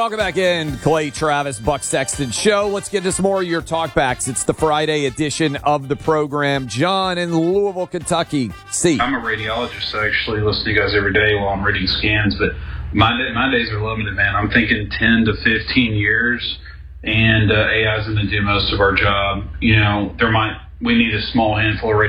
welcome back in. Clay Travis, Buck Sexton Show. Let's get to some more of your talkbacks. It's the Friday edition of the program. John in Louisville, Kentucky. C. I'm a radiologist, so I actually listen to you guys every day while I'm reading scans, but my days are limited, man. I'm thinking 10 to 15 years, and AI is going to do most of our job. We need a small handful of